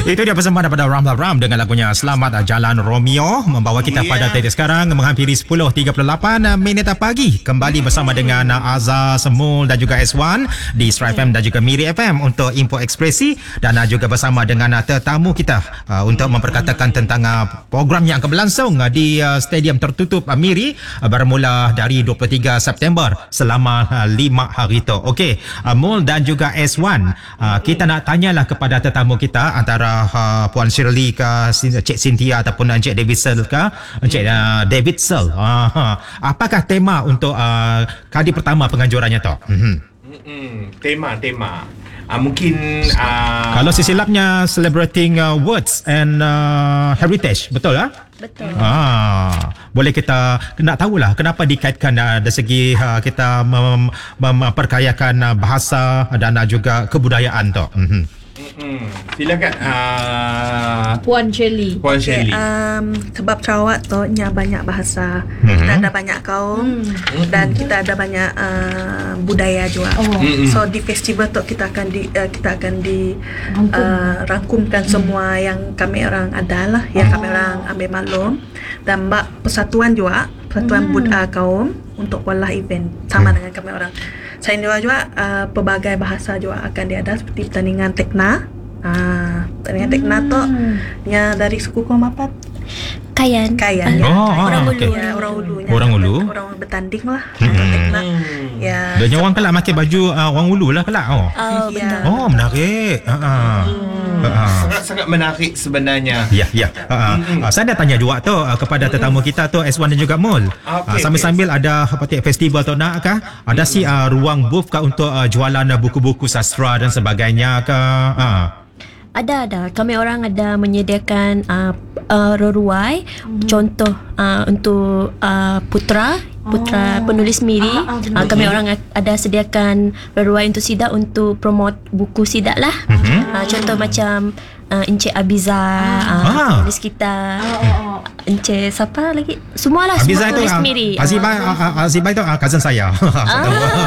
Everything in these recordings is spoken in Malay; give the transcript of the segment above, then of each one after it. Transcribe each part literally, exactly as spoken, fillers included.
Itu dia persembahan daripada Ramla Ram dengan lagunya Selamat Jalan Romeo, membawa kita yeah. pada titik sekarang menghampiri sepuluh tiga puluh lapan minit pagi. Kembali bersama dengan Azhar, Semul dan juga S satu di Sri F M dan juga Miri F M untuk info ekspresi, dan juga bersama dengan tetamu kita uh, untuk memperkatakan tentang uh, program yang akan berlangsung uh, di uh, stadium tertutup uh, Miri uh, bermula dari dua puluh tiga September selama uh, lima hari itu. Okey, uh, Mul dan juga S satu, uh, kita nak tanyalah kepada tetamu kita, antara uh, Puan Shirley ke Cik Cynthia ataupun Encik David Searle ke Encik uh, David Searle. Uh, apakah tema untuk uh, kali pertama penganjurannya tu? Mm-hmm. Mm-hmm. Tema, tema. Uh, mungkin uh... kalau sesilapnya celebrating uh, words and uh, heritage, betul lah? Betul. Ah, boleh kita nak tahulah kenapa dikaitkan uh, dari segi uh, kita mem- memperkayakan uh, bahasa dan uh, juga kebudayaan tu. Mm-hmm. Hmm, silakan uh, Puan Shirley. Puan Shirley. Okay, um, sebab Sarawak tu nya banyak bahasa, hmm. kita ada banyak kaum hmm. dan kita ada banyak uh, budaya juga. Oh. Hmm. So di festival tu kita akan di uh, kita akan di uh, rangkumkan hmm. semua yang kami orang ada lah, yang oh. kami orang ambil maklum, dan bak persatuan juga, persatuan hmm. budaya kaum untuk wallah event sama hmm. dengan kami orang. Selain juga, juga uh, pelbagai bahasa juga akan diada, seperti pertandingan tekna. Uh, pertandingan tekna hmm. tu yang dari suku kaum apa? Kayan. Kayan. Oh, ya. oh, orang okay. ulu. Ya, orang ulu. Orang ulu. Orang bertanding lah. Hmm. Tekna. Ya. Dan orang kelak pakai baju uh, orang ulu lah kelak. Oh, oh ya. oh menarik. Uh-huh. Hmm. Uh-huh. Sangat-sangat menarik sebenarnya. Ya, ya. Uh, hmm. uh, saya dah tanya juga tu uh, kepada tetamu kita tu S satu dan juga Mul. Okay, uh, sambil-sambil okay. ada apa festival tu nak kah? Ada hmm. si uh, ruang booth kah untuk uh, jualan uh, buku-buku sastra dan sebagainya kah? Uh. Ada, ada. Kami orang ada menyediakan uh, uh, reruai hmm. contoh uh, untuk uh, putra putra oh. penulis Miri. Ah, ah, uh, kami orang ada sediakan reruai untuk sidak, untuk promote buku sidak lah. Mm-hmm. Uh, contoh macam uh, Encik Abiza, ah. uh, ah. penulis kita. Oh. Encik siapa lagi? Semualah, Abiza semua penulis itu, Miri. Azibah uh, Azibah itu uh, cousin saya. Ah.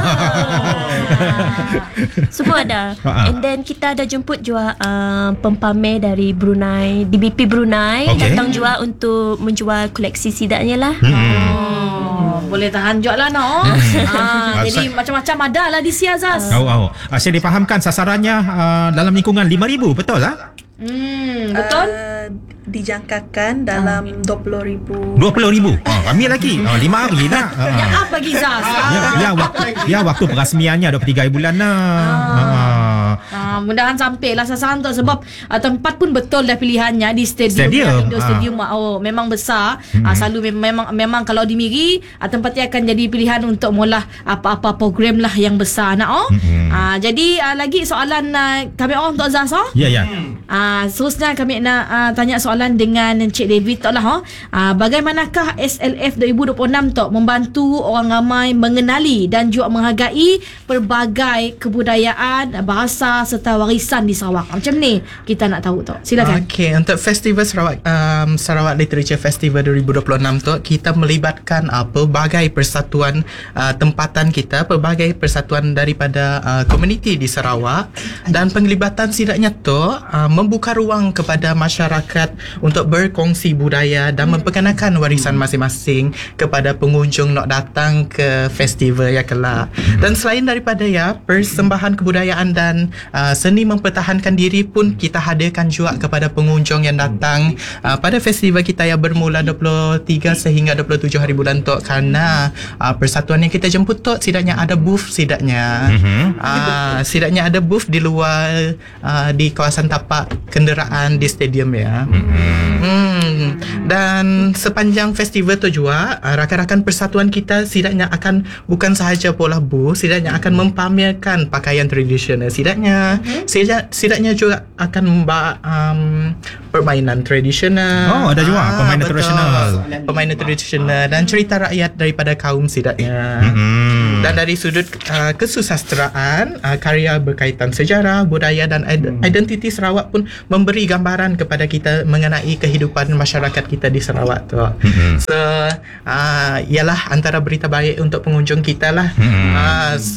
Semua ada. And then kita ada jemput juga uh, pempamer dari Brunei, D B P Brunei, okay. datang juga untuk menjual koleksi sidaknya lah. Hmm. Oh, boleh tahan jok lah no. Hmm. Ah, jadi macam-macam ada lah di Siazas. Oh, oh. Uh, saya difahamkan sasarannya uh, dalam lingkungan lima ribu, betul lah? Hmm, betul? Uh, dijangkakan dalam uh. dua puluh ribu. dua puluh ribu? Oh, kami lagi. Oh, lima hari nak. Uh. Ya, apa lagi Zaz? Ya, ya, waktu, ya, waktu perasmiannya dua puluh tiga bulan lah. Uh. Uh. Uh, mudahan sampailah sasaran tu, sebab uh, tempat pun betul dah pilihannya di stadium, stadium. Indo Stadium. Uh. Oh, memang besar. Hmm. Uh, selalu memang memang kalau di Miri uh, tempatnya akan jadi pilihan untuk mula apa-apa program lah yang besar nak. Oh. Hmm. Uh, jadi uh, lagi soalan uh, kami orang untuk Zaz. Oh. Ya, ya. Uh, seterusnya kami nak uh, tanya soalan dengan Encik David tu lah. Oh. Uh, bagaimanakah S L F dua ribu dua puluh enam tu membantu orang ramai mengenali dan juga menghargai pelbagai kebudayaan, bahasa serta warisan di Sarawak? Macam ni kita nak tahu tu. Silakan. Okey, untuk Festival Sarawak um, Sarawak Literature Festival dua ribu dua puluh enam tu, kita melibatkan uh, pelbagai persatuan uh, tempatan kita, pelbagai persatuan daripada uh, komuniti di Sarawak, dan penglibatan sidaknya tu uh, membuka ruang kepada masyarakat untuk berkongsi budaya dan memperkenalkan warisan masing-masing kepada pengunjung nak datang ke festival ya kelak. Dan selain daripada ya persembahan kebudayaan dan uh, seni mempertahankan diri pun kita hadirkan juga kepada pengunjung yang datang uh, pada festival kita yang bermula dua puluh tiga sehingga dua puluh tujuh hari bulan tu, kerana uh, persatuan yang kita jemput tu sidaknya ada booth sidaknya. Mm-hmm. Uh, sidaknya ada booth di luar uh, di kawasan tapak kenderaan di stadium ya. Mm-hmm. Hmm. Dan sepanjang festival tu juga uh, rakan-rakan persatuan kita sidaknya akan bukan sahaja bola booth, sidaknya akan mempamerkan pakaian tradisional sidaknya. Mm-hmm. Sidak, sidaknya juga akan membawa um, permainan tradisional. Oh, ada juga ah, permainan betul. tradisional. Permainan tradisional dan cerita rakyat daripada kaum sidaknya. Mm-hmm. Dan dari sudut uh, kesusasteraan, uh, karya berkaitan sejarah, budaya dan id- identiti Sarawak pun memberi gambaran kepada kita mengenai kehidupan masyarakat kita di Sarawak tu. Mm-hmm. So, uh, ialah antara berita baik untuk pengunjung kita lah. Mm-hmm. Uh,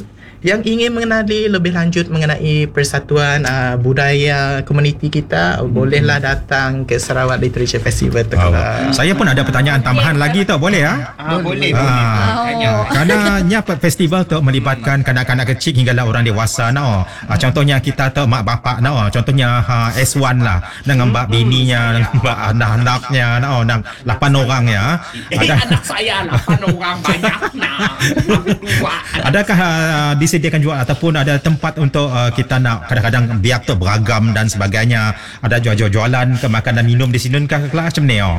yang ingin mengenali lebih lanjut mengenai persatuan uh, budaya komuniti kita, hmm. bolehlah datang ke Sarawak Literature Festival tu. Oh. Saya pun ada pertanyaan tambahan lagi tu, boleh ya? Ah, boleh, Ah. boleh. Oh. Kerana nya festival tu melibatkan kanak-kanak kecil hinggalah orang dewasa no. Ah, contohnya kita tu mak bapak no. Contohnya ha, S satu lah dengan mbak bininya, dengan mbak anak-anaknya no, dan lapan orang ya. Eh, Ada anak saya lapan orang banyak nak. Dua. adakah uh, disediakan juga ataupun ada tempat untuk uh, kita nak kadang-kadang biak tu beragam dan sebagainya, ada jual-jualan ke makanan minum di sini ke kelas macam ni oh.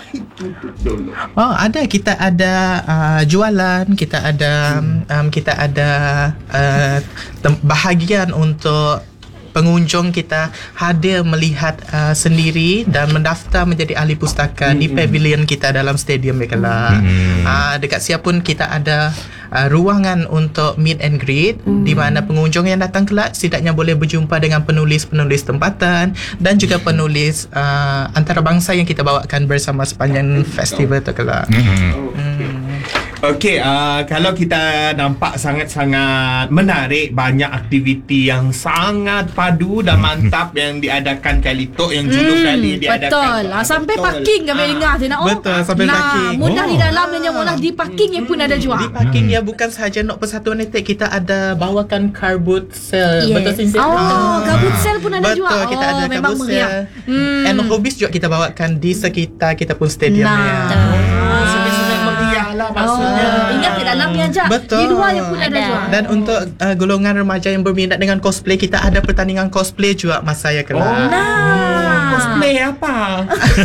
Oh, ada, kita ada uh, jualan, kita ada um, kita ada uh, tem- bahagian untuk pengunjung kita hadir melihat uh, sendiri dan mendaftar menjadi ahli pustaka mm-hmm. di pavilion kita dalam stadium Mekala. Mm-hmm. Uh, dekat siap pun kita ada uh, ruangan untuk meet and greet mm-hmm. di mana pengunjung yang datang kelak setidaknya boleh berjumpa dengan penulis-penulis tempatan dan juga penulis uh, antarabangsa yang kita bawakan bersama sepanjang festival tu kelak. Mm-hmm. Hmm. Okey, uh, kalau kita nampak sangat-sangat menarik, banyak aktiviti yang sangat padu dan mantap yang diadakan kali tu, yang dulu Hmm, kali diadakan. betul. Ah, sampai Betul. parking kami Ah. dengar tu nak. Oh, Betul, sampai nah, parking. Mudah Oh. di dalam dan yang mudah di parking yang pun ada jual. Di parking dia bukan sahaja Nok Persatuan Etik, kita ada bawakan carbot sale. Yes. Betul Sinti? Oh, kabut sel pun ada Betul, jual. kita Oh, ada memang kabut meriah. sale. Hmm. And hobbies juga kita bawakan di sekitar kita pun stadium Nah. ya. Oh, sudah-sudah meriah lah maksudnya. Oh, ingat di dalamnya aja. Betul. Di luar yang pun ada, Ada. jual. Dan untuk uh, golongan remaja yang berminat dengan cosplay, kita ada pertandingan cosplay juga masa saya kelak. Oh. Nah. Cosplay apa?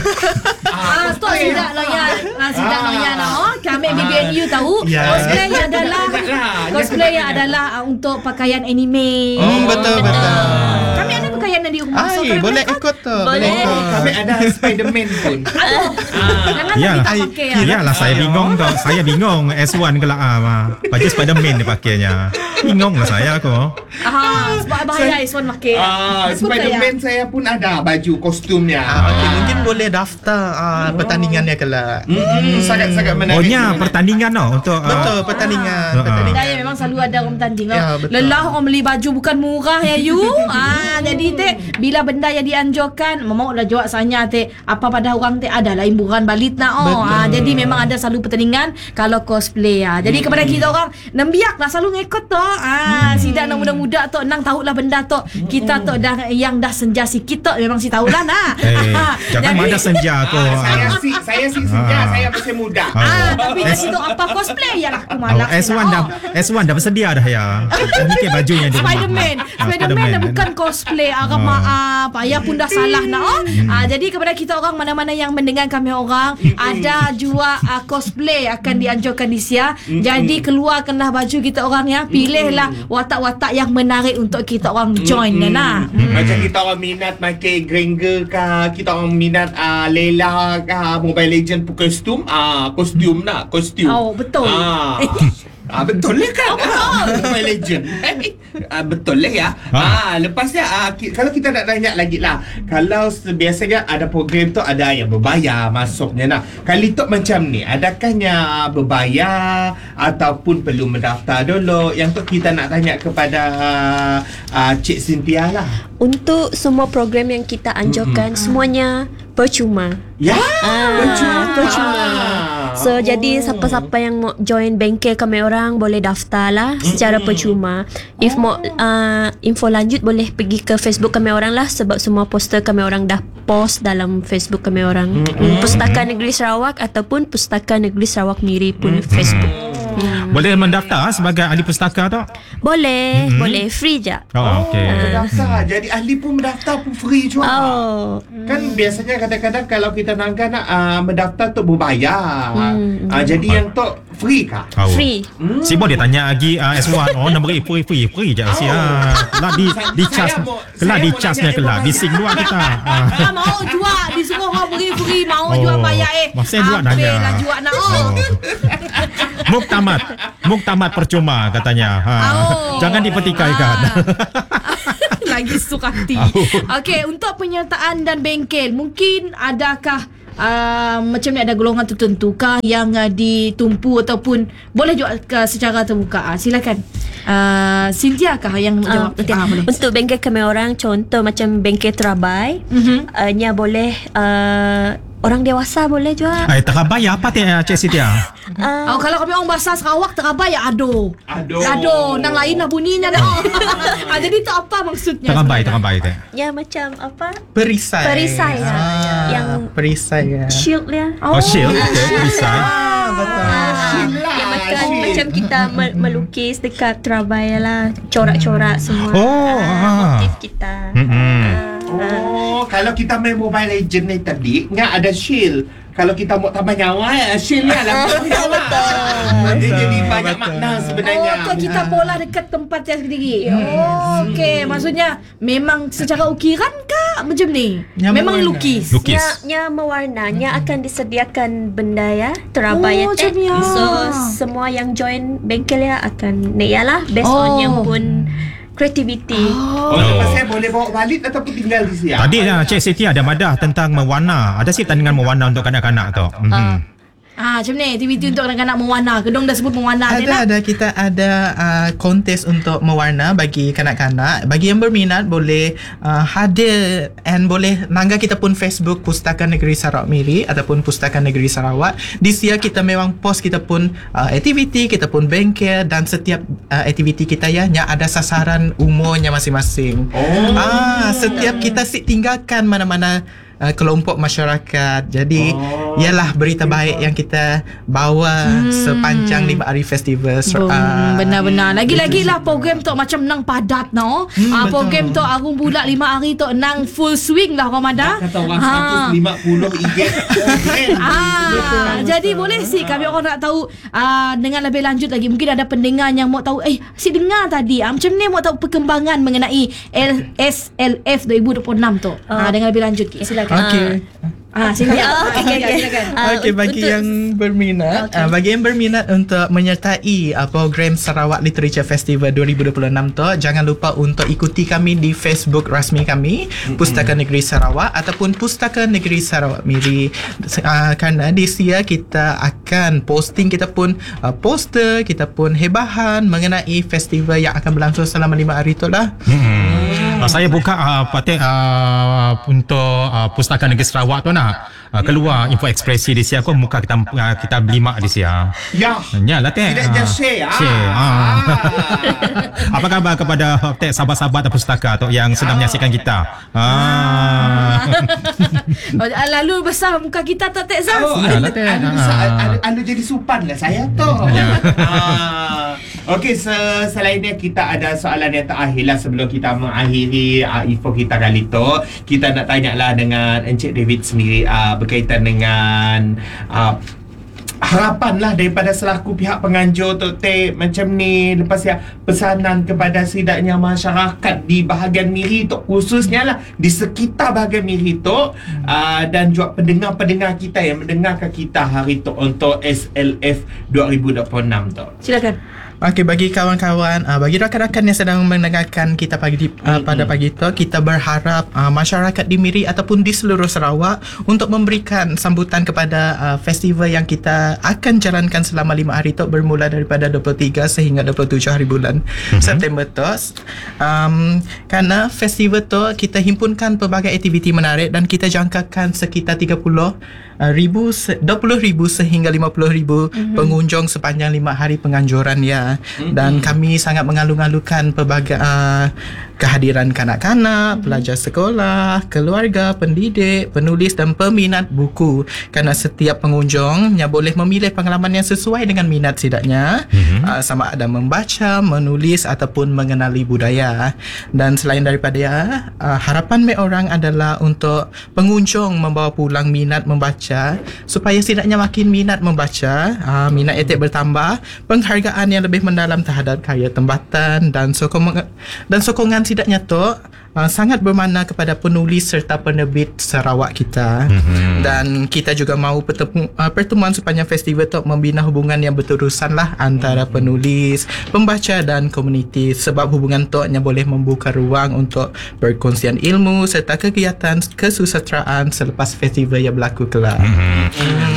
Ah, tu sidak layan. Ah, sidak Ah. layan ah. Oh, kami B B N U tahu. Ya. Cosplay adalah Janganlah. cosplay Jangan. adalah ah, untuk pakaian anime. Hmm, betul betul. Kami ada pakaian di rumah. So, Ai, kami boleh ikut. ikut tu. Boleh. ikut. Kami ada Spiderman pun. Aduh. Jangan Ya. kita Ai, pakai kira- ah. Iyalah saya bingung tu. Saya bingung S satu kelak ah. Baju Spiderman dia pakainya. Bingung lah saya aku. Ah, sebab bahaya Iswan pakai. Ah, Aku Spiderman saya pun ada baju kostumnya. Ah, okay, mungkin boleh daftar uh, pertandingannya kelak. Hmm, sangat-sangat menarik. Ohnya pertandingan no untuk uh, Betul, pertandingan. Ah. pertandingan. Daya memang selalu ada orang bertanding lah. Ya, betul. Lelah orang beli baju bukan murah ya you. Ah, jadi teh bila benda yang dianjurkan memang lah jawab sanya teh apa pada orang teh ada lah imbuhan balit nak oh. Betul. Ah, jadi memang ada selalu pertandingan kalau cosplay ah. Jadi kepada kita orang nembiak lah selalu ngikut tu. Ah, sidak nak muda-muda tu nang tahulah benda tu. Kita tu dah yang dah senja sikit tu memang si tahulah nah. Eh, jangan Jadi- ada senja aku. Ah, saya Ah. si saya si senja, Ah. saya masih muda. Ah, tapi dah situ apa cosplay ya lah aku Oh, malak. S satu dah S satu dah bersedia dah ya. Ini bajunya di rumah. Spiderman. Ah, Spiderman dah bukan cosplay. Agak Oh. maaf. Ayah pun dah salah nak. Oh. Ah, jadi kepada kita orang mana-mana yang mendengar kami orang ada juga uh, cosplay akan dianjurkan di sia. Jadi keluarkanlah baju kita orang ya. Pilihlah watak-watak yang menarik untuk kita orang join nah. Macam kita orang minat pakai Granger ke, kita orang minat uh, Layla ke, Mobile Legend pun kostum, ah kostum nak, kostum. Oh, betul. Ah. Ah, betul lah kan? Ah, Mobile Legend. Ah, betul lah ya. Ah, lepas ni ah, ki- kalau kita nak tanya lagi lah, kalau biasanya ada program tu ada yang berbayar masuknya nak. Kali tu macam ni, adakahnya berbayar ataupun perlu mendaftar dulu? Yang tu kita nak tanya kepada uh, Cik Cynthia lah. Untuk semua program yang kita anjurkan, semuanya percuma. Ya, Ah, percuma. percuma. So Oh. jadi siapa-siapa yang mau join bengkel kami orang boleh daftar lah secara percuma. If mau uh, info lanjut boleh pergi ke Facebook kami orang lah sebab semua poster kami orang dah post dalam Facebook kami orang. Mm, Pustaka Negeri Sarawak ataupun Pustaka Negeri Sarawak Miri pun Facebook. Boleh mendaftar sebagai ahli pustaka tu? Boleh, boleh free je. Oh, okey. Mendaftar. Jadi ahli pun mendaftar pun free juga. Oh. Kan biasanya kadang-kadang kalau kita nak nak uh, mendaftar tu berbayar. Hmm. Uh, jadi yang tu free kah? Oh. Free. Si Bo dia tanya lagi uh, S satu oh nombor free free free je si ah. Kelak di di charge Saya mau- kelak saya di mau charge-nya nanya kelak dia bising luar kita. Ah. Ah, mau jual disuruh orang beri-beri mau Oh, jual bayar eh. masih buat Habis nanya. lah jual nak oh. Oh. Muktamad Muktamad percuma katanya ha. Oh. Jangan dipertikaikan. Lagi sukati. Okey, untuk penyertaan dan bengkel, mungkin adakah uh, macam ni ada golongan tertentu kah yang uh, ditumpu ataupun boleh juga uh, secara terbuka? Uh, silakan. uh, Cynthia kah yang nak Ah, jawab? okay. Ah, boleh. Untuk bengkel kami orang, contoh macam bengkel Terabai, Mhm. uh, nya boleh uh, orang dewasa boleh jual. Ay, terabai apa teh Cik Siti? Uh, Oh, kalau kami orang bahasa Sarawak terabai ya ado. Aduh. Ado, nang lain lah bunyinya dah. ah, jadi tu apa maksudnya? Terabai, sebenarnya? terabai teh. ya macam apa? Perisai. Perisai, ya. Ah, Yang- perisai ya. Shield dia. Oh, shield. Okay, bisa. Ah, betul. Yang makan macam kita me- melukis dekat Terabai lah, corak-corak semua. Oh, ah. Motif kita. Mm-mm. Oh, kalau kita main Mobile Legend ni tadi, nya ada shield. Kalau kita mau tambah nyawa, ya, shield ni lah. Betul. Dia jadi banyak Betul. makna sebenarnya. Oh, tu kita bola dekat tempat yang sendiri. Oh, okey. Maksudnya memang secara ukiran kah macam ni? Yang Memang mewarna. lukis. Lukis. Nya, nya mewarna, nya akan disediakan benda ya, Terabai Oh, ya, teh. macam ya. So semua yang join bengkel ya akan naik lah based Oh. on yang pun creativity. Oh, lepas saya boleh bawa balik ataupun tinggal di sini. Tadi lah Cik Siti ada madah tentang mewarna. Ada sih tandingan mewarna untuk kanak-kanak tu. Mhm. Ah, macam ni aktiviti untuk kanak-kanak mewarna. Kedong dah sebut mewarna Ada, tadi lah. ada. Kita ada uh, kontes untuk mewarna bagi kanak-kanak. Bagi yang berminat boleh uh, hadir and boleh langgar kita pun Facebook Pustaka Negeri Sarawak Miri ataupun Pustaka Negeri Sarawak. Di sia kita memang post kita pun uh, aktiviti, kita pun bengkel dan setiap uh, aktiviti kita ya yang ada sasaran umurnya masing-masing. Oh. Ah, setiap kita si tinggalkan mana-mana Uh, kelompok masyarakat. Jadi Oh. ialah berita baik yang kita bawa Hmm. sepanjang lima hari festival. So, Hmm, uh, benar-benar. Lagi-lagi lah program tu macam nang padat no. Hmm, ah, betul. program tu arung bulat lima hari tu nang full swing lah Ramadan. Kata orang Ha. seratus lima puluh ringgit. Ah, jadi boleh sih kami orang nak tahu ah, dengan lebih lanjut lagi. Mungkin ada pendengar yang mau tahu eh si dengar tadi ah, macam ni mau tahu perkembangan mengenai L- S L F dua ribu dua puluh enam tu. Ah, dengan lebih lanjut. Silakan. Okey. Ah, Cynthia. Ah, okey, okey, okey. Silakan. Ah, Okey, bagi untuk- yang berminat, Okey. uh, bagi yang berminat untuk menyertai uh, program Sarawak Literature Festival dua ribu dua puluh enam tu, jangan lupa untuk ikuti kami di Facebook rasmi kami, Pustaka Negeri Sarawak ataupun Pustaka Negeri Sarawak Miri. Uh, kerana di sia kita akan posting, kita pun uh, poster, kita pun hebahan mengenai festival yang akan berlangsung selama lima hari tu lah. Hmm. Uh, saya buka uh, patut uh, untuk uh, Pustaka Negeri Sarawak tu nak uh, keluar info ekspresi di sini. Aku muka kita uh, kita berlima di sini. Ya. Ya lah teh. Tidak just share. ah. Share. Ah. Ah. Apa khabar kepada teh sahabat-sahabat pustaka tu yang sedang menyaksikan kita? Ah. Oh, lalu besar muka kita tak tak Zaz. Oh, Yalah, anu, teh. anu, Ah. anu, anu jadi supan lah saya tu. Ya. Ah. Okey, se- selainnya kita ada soalan yang terakhir lah sebelum kita mengakhiri uh, info kita kali tu. Kita nak tanya lah dengan Encik David sendiri uh, berkaitan dengan uh, harapan lah daripada selaku pihak penganjur tu teh macam ni, lepas ya pesanan kepada setidaknya masyarakat di bahagian Miri tu, khususnya lah di sekitar bahagian Miri tu, uh, dan juga pendengar-pendengar kita yang mendengarkan kita hari tu untuk S L F dua ribu dua puluh enam tu. Silakan. Okey, bagi kawan-kawan, uh, bagi rakan-rakan yang sedang mendengarkan kita pagi di, uh, pada pagi itu, kita berharap uh, masyarakat di Miri ataupun di seluruh Sarawak untuk memberikan sambutan kepada uh, festival yang kita akan jalankan selama lima hari itu, bermula daripada dua puluh tiga sehingga dua puluh tujuh hari bulan mm-hmm. September tu. Um, kerana festival tu kita himpunkan pelbagai aktiviti menarik dan kita jangkakan sekitar tiga puluh ribu, dua puluh ribu sehingga lima puluh ribu mm-hmm. pengunjung sepanjang lima hari penganjuran ya. Mm-hmm. Dan kami sangat mengalu-alukan pelbagai uh, kehadiran kanak-kanak, mm-hmm. pelajar sekolah, keluarga, pendidik, penulis dan peminat buku. Kerana setiap pengunjung yang boleh memilih pengalaman yang sesuai dengan minat setidaknya, mm-hmm. uh, sama ada membaca, menulis ataupun mengenali budaya. Dan selain daripada ya, uh, harapan mai orang adalah untuk pengunjung membawa pulang minat membaca supaya setidaknya makin minat membaca, uh, minat etik bertambah, penghargaan yang lebih mendalam terhadap karya tempatan dan sokongan dan sokongan setidaknya tu uh, sangat bermakna kepada penulis serta penerbit Sarawak kita. Mm-hmm. Dan kita juga mahu pertemu, uh, pertemuan sepanjang festival tu membina hubungan yang berterusan lah antara penulis, pembaca dan komuniti, sebab hubungan tu yang boleh membuka ruang untuk perkongsian ilmu serta kegiatan kesusasteraan selepas festival yang berlaku kelak. Mm-hmm. Uh,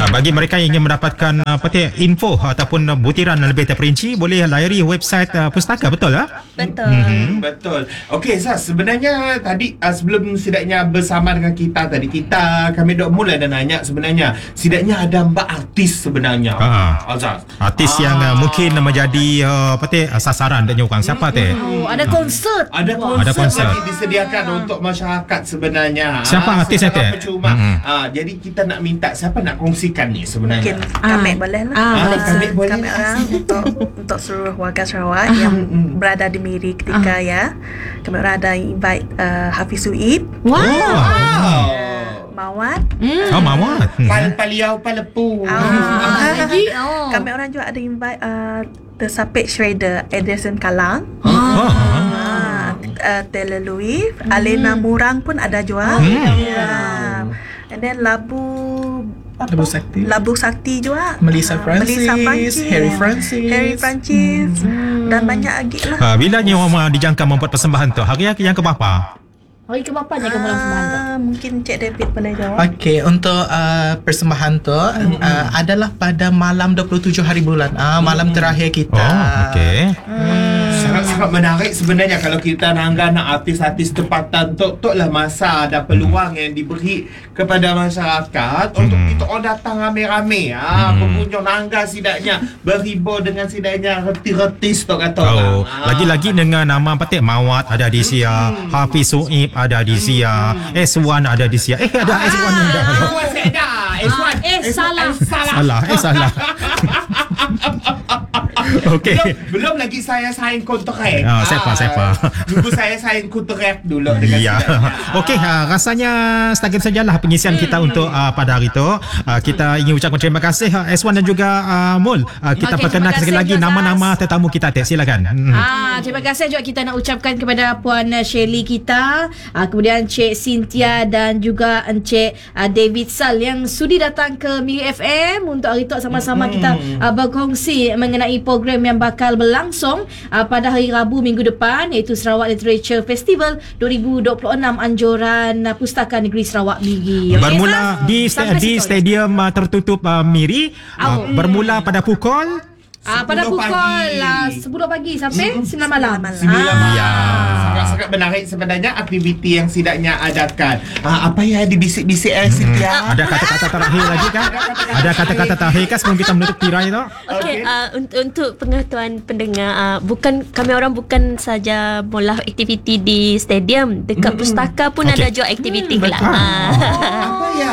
bagi mereka yang ingin mendapatkan uh, peti info ataupun uh, butiran lebih terperinci, boleh layari website uh, pustaka, betul tak? Betul. Hmm, betul. Okey, Sas, sebenarnya tadi uh, sebelum sidaknya bersama dengan kita tadi, kita kami dok mula dah nanya sebenarnya sidaknya ada mbak artis sebenarnya. Ah. Azaz. Artis Ah. yang uh, mungkin menjadi uh, peti uh, sasaran dan orang siapa teh? Oh, ada konsert. Ada konsert, Ada konsert. lagi disediakan untuk masyarakat sebenarnya. Siapa Ah, artisnya, secara Teh? percuma. Mm-mm. Ah, jadi kita nak minta siapa nak kongsikan ni sebenarnya. Mungkin Ah. kami boleh lah. Ah, boleh. Kami Ah, boleh kami lah. orang untuk untuk seluruh warga Sarawak yang berada di Miri ketika ya. Kami orang ada invite uh, Hafiz Suib, Wow. Wow. Mawat, Hmm. Oh, Mawat. Pal paliau palepu. Ah, lagi. Oh. kami orang juga ada invite uh, The Sapek Shredder, Edison Kalang, Oh. ah, uh, Taylor Louis, Alena Murang pun ada juga. Yeah. And then Labu Labu Sakti, Labu Sakti juga. Melissa Ah, Francis, Melissa Francis, Harry Francis. Harry Francis dan banyak lagi lah. Uh, bila ni orang dijangka membuat persembahan tu? Hari yang ke berapa? Hari ke berapa ni kamu dalam sembahan tu? Ah, mungkin Cik David boleh jawab. Okey, untuk uh, persembahan tu uh, adalah pada malam dua puluh tujuh hari bulan. Uh, malam terakhir kita. Oh, okey. Sangat-sangat menarik sebenarnya kalau kita nangga nak artis-artis tempatan tu, tu lah masa ada peluang yang diberi kepada masyarakat untuk kita orang datang rame-rame. Ah, pengunjung nangga sidaknya berhibur dengan sidaknya reti-retis tu kata Oh, orang. Ah. lagi-lagi dengan nama petik Mawat ada di Sia, Hafiz Suib ada di Sia, S satu ada di Sia. Eh, ada S satu ni dah. S satu saya dah. S satu. Ah, eh, salah. S satu. Salah. Salah, eh salah. Okey. Belum, belum lagi saya sign kontrak. Ah, siapa, siapa? Dulu saya sign kontrak dulu dengan Ya. sidaknya. Okey, uh, rasanya setakat sajalah pengisian kita untuk uh, pada hari itu. Uh, kita ingin ucapkan terima kasih uh, S satu dan juga uh, Mul. Uh, kita Okey, perkenalkan terima sekali kasih, lagi Jazz. nama-nama tetamu kita. Tek, silakan. Hmm. Ah, terima kasih juga kita nak ucapkan kepada Puan Shirley kita, ah, kemudian Cik Cynthia dan juga Encik ah, David Sal yang sudi datang ke Miri F M untuk hari tu sama-sama kita ah, berkongsi mengenai program yang bakal berlangsung ah, pada hari Rabu minggu depan, iaitu Sarawak Literature Festival dua ribu dua puluh enam anjuran ah, Pustaka Negeri Sarawak Miri. Okey, Bermula Sal? di sta- Sampai di situ, ya? stadium uh, tertutup uh, Miri, uh, Oh. bermula pada pukul Ah, pada sepuluh pukul pagi. ah, sepuluh pagi sampai sembilan malam. Sembilan Ah. malam. Ya. Sangat-sangat menarik sebenarnya aktiviti yang sidaknya adakan. Ah, apa yang dibisik-bisik eh, Cynthia? ada kata-kata terakhir lagi kan? Ada kata-kata terakhir kan sebelum kita menutup tirai tu? Okey, Okey. uh, untuk untuk pengetahuan pendengar, uh, bukan kami orang bukan saja bola aktiviti di stadium, dekat pustaka pun Okey. ada juga aktiviti kelak. betul. Ah. Apa ya?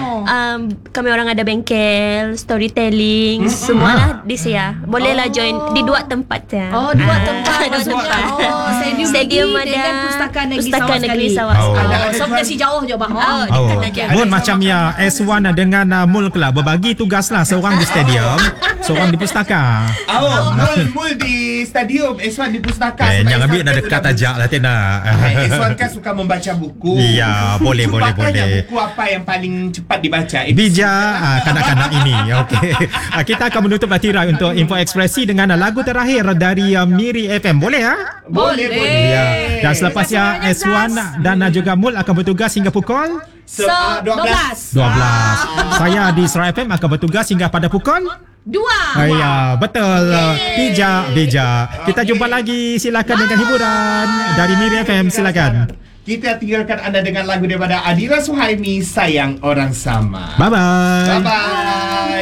um, kami orang ada bengkel, storytelling, semualah di Sia. Bolehlah join di dua tempat ya. Oh, dua Ah, tempat dua maksudnya. tempat. Oh, stadium, Stadium negeri ada dengan Pustaka Negeri Pustaka Sarawak Negeri sekali. Sarawak. Oh. sekali. Oh, so kasi jauh je bah. Oh, Oh. dekat Oh, aja. Mun macam ya S satu dengan uh, Mul Club berbagi tugas lah, seorang di stadium, seorang di pustaka. Oh, mul mul di stadium, S satu di pustaka. Eh, Sebab jangan S satu ambil dah dia dekat sudah ajak lah Tina. Eh, S satu kan suka membaca buku. Ya, boleh, Cuba boleh, tanya boleh. buku apa yang paling cepat dibaca? Bijak uh, kanak-kanak ini. Okey. Uh, kita akan menutup tirai untuk info ekspresi dengan uh, lagu terakhir dari uh, Miri F M. Boleh ah? Boleh, boleh. Ya. Dan selepasnya S satu dan uh, juga Mul akan bertugas hingga pukul Se- ah, dua belas. dua belas. Saya di Serai F M akan bertugas hingga pada pukul Dua. Ah, ya, betul. Bijak, bijak. Kita jumpa lagi. Silakan dengan hiburan dari Miri F M. Silakan. Kita tinggalkan anda dengan lagu daripada Adira Suhaimi, Sayang Orang Sama. Bye bye. Bye-bye.